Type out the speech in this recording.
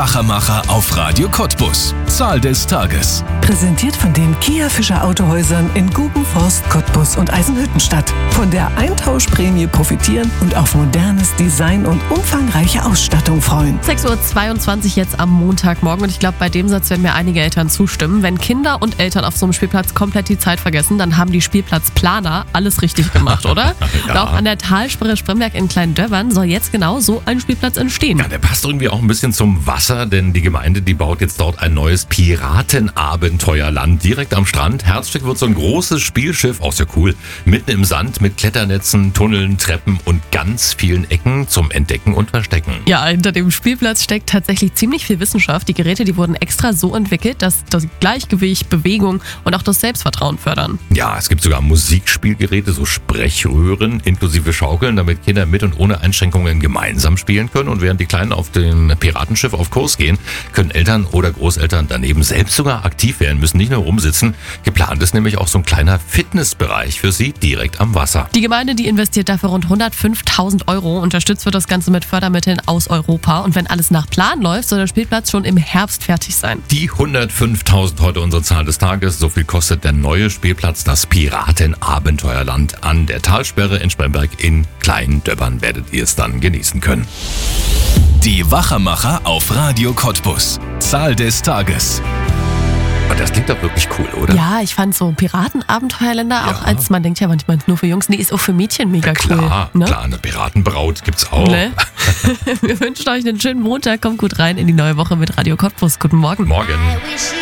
Wachermacher auf Radio Cottbus. Zahl des Tages. Präsentiert von den Kia Fischer Autohäusern in Gubenforst, Cottbus und Eisenhüttenstadt. Von der Eintauschprämie profitieren und auf modernes Design und umfangreiche Ausstattung freuen. 6:22 Uhr jetzt am Montagmorgen und ich glaube, bei dem Satz werden mir einige Eltern zustimmen. Wenn Kinder und Eltern auf so einem Spielplatz komplett die Zeit vergessen, dann haben die Spielplatzplaner alles richtig gemacht, oder? Ja. Und auch an der Talsperre Spremberg in Klein-Döbbern soll jetzt genau so ein Spielplatz entstehen. Ja, der passt irgendwie auch ein bisschen zum Wasser, denn die Gemeinde, die baut jetzt dort ein neues Piratenabenteuerland direkt am Strand. Herzstück wird so ein großes Spielschiff, auch sehr cool, mitten im Sand mit Kletternetzen, Tunneln, Treppen und ganz vielen Ecken zum Entdecken und Verstecken. Ja, hinter dem Spielplatz steckt tatsächlich ziemlich viel Wissenschaft. Die Geräte, die wurden extra so entwickelt, dass das Gleichgewicht, Bewegung und auch das Selbstvertrauen fördern. Ja, es gibt sogar Musikspielgeräte, so Sprechröhren inklusive Schaukeln, damit Kinder mit und ohne Einschränkungen gemeinsam spielen können. Und während die Kleinen auf dem Piratenschiff auf Kurs gehen, können Eltern oder Großeltern daneben selbst sogar aktiv werden, müssen nicht nur rumsitzen. Geplant ist nämlich auch so ein kleiner Fitnessbereich für sie direkt am Wasser. Die Gemeinde, die investiert dafür rund 105.000 Euro. Unterstützt wird das Ganze mit Fördermitteln aus Europa. Und wenn alles nach Plan läuft, soll der Spielplatz schon im Herbst fertig sein. Die 105.000 heute unsere Zahl des Tages. So viel kostet der neue Spielplatz, das Piratenabenteuerland an der Talsperre in Spremberg in Klein-Döbbern. Werdet ihr es dann genießen können. Die Wachermacher auf Radio Cottbus. Zahl des Tages. Aber das klingt doch wirklich cool, oder? Ja, ich fand so Piratenabenteuerländer auch als, man denkt ja manchmal nur für Jungs, nee, ist auch für Mädchen mega Klar, cool. Ne? klar, eine Piratenbraut gibt's auch. Ne? Wir wünschen euch einen schönen Montag, kommt gut rein in die neue Woche mit Radio Cottbus. Guten Morgen. Morgen.